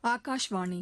ஆகாஷ்வாணி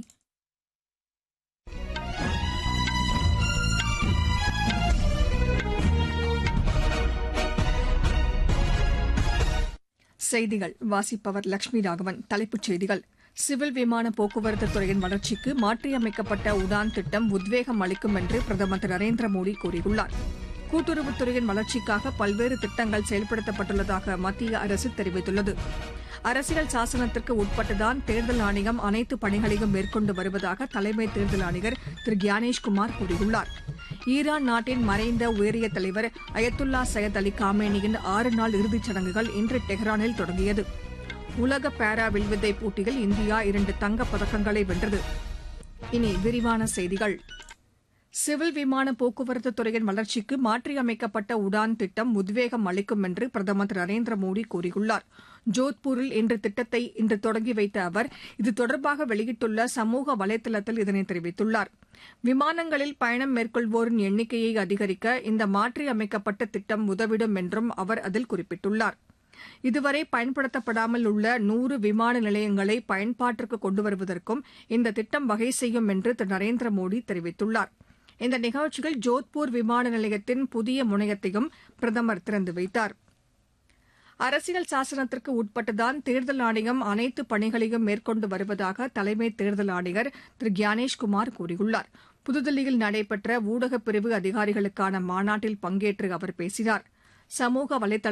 செய்திகள் வாசிப்பவர் லட்சுமி ராகவன். தலைப்புச் செய்திகள்: சிவில் விமான போக்குவரத்து துறையின் வளர்ச்சிக்கு மாற்றியமைக்கப்பட்ட உடான் திட்டம் உத்வேகம் அளிக்கும் என்று பிரதமர் திரு நரேந்திர மோடி கூறியுள்ளார். கூட்டுறவுத்துறையின் வளர்ச்சிக்காக பல்வேறு திட்டங்கள் செயல்படுத்தப்பட்டுள்ளதாக மத்திய அரசு தெரிவித்துள்ளது. அரசியல் சாசனத்திற்கு உட்பட்டுதான் தேர்தல் ஆணையம் அனைத்து பணிகளையும் மேற்கொண்டு வருவதாக தலைமை தேர்தல் ஆணையர் திரு கியானேஷ்குமார் கூறியுள்ளார். ஈரான் நாட்டின் மறைந்த உயரிய தலைவர் அயத்துல்லா சையத் அலி காமேனியின் 6 நாள் இறுதிச் சடங்குகள் இன்று டெஹ்ரானில் தொடங்கியது. உலக பாரா வில்வித்தை போட்டியில் இந்தியா 2 தங்கப் பதக்கங்களை வென்றது. இனி விரிவான செய்திகள். சிவில் விமான போக்குவரத்து துறையின் வளர்ச்சிக்கு மாற்றியமைக்கப்பட்ட உடான் திட்டம் உத்வேகம் அளிக்கும் என்று பிரதமர் திரு நரேந்திர மோடி கூறியுள்ளார். ஜோத்பூரில் திட்டத்தை இன்று தொடங்கி வைத்த அவர் இது தொடர்பாக வெளியிட்டுள்ள சமூக வலைதளத்தில் இதனை தெரிவித்துள்ளார். விமானங்களில் பயணம் மேற்கொள்வோரின் எண்ணிக்கையை அதிகரிக்க இந்த மாற்றியமைக்கப்பட்ட திட்டம் உதவிடும் என்றும் அவர் அதில் குறிப்பிட்டுள்ளார். இதுவரை பயன்படுத்தப்படாமல் உள்ள 100 விமான நிலையங்களை பயன்பாட்டிற்கு கொண்டு வருவதற்கும் இந்த திட்டம் வகை செய்யும் என்று திரு நரேந்திர மோடி தெரிவித்துள்ளார். இந்த நிகழ்ச்சியில் ஜோத்பூர் விமான நிலையத்தின் புதிய முனையத்தையும் பிரதமர் திறந்து வைத்தார். அரசியல் சாசனத்திற்கு உட்பட்டுதான் தேர்தல் ஆணையம் அனைத்து பணிகளையும் மேற்கொண்டு வருவதாக தலைமை தேர்தல் ஆணையர் திரு கியானேஷ்குமார் கூறியுள்ளார். புதுதில்லியில் நடைபெற்ற ஊடகப் பிரிவு அதிகாரிகளுக்கான மாநாட்டில் பங்கேற்று அவர் பேசினார். சமூக வலைதள